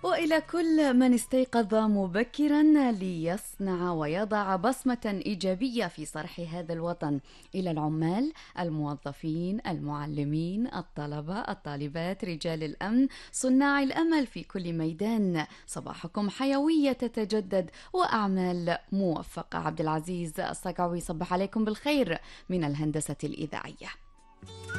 وإلى كل من استيقظ مبكرا ليصنع ويضع بصمة إيجابية في صرح هذا الوطن، إلى العمال، الموظفين، المعلمين، الطلبة، الطالبات، رجال الأمن، صناع الأمل في كل ميدان، صباحكم حيوية تتجدد وأعمال موفقة. عبد العزيز الصقعوي صبح عليكم بالخير من الهندسة الإذاعية.